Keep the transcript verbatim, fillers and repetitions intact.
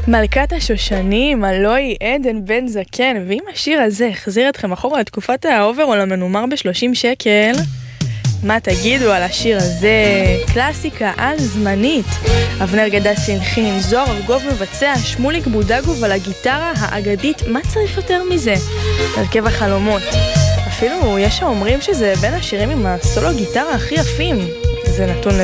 מלכת השושנים, הלוי עדן בן זקן, ואם השיר הזה החזיר אתכם אחורה לתקופת האוברול המנומר ב-שלושים שקל, מה תגידו על השיר הזה? קלאסיקה על זמנית. אבנר גדס הלחין, זוהר ארגוב מבצע, שמוליק בודגוב על הגיטרה האגדית, מה צריך יותר מזה? הרכב החלומות. אפילו יש האומרים שזה בין השירים עם הסולו גיטרה הכי יפים. זה נתון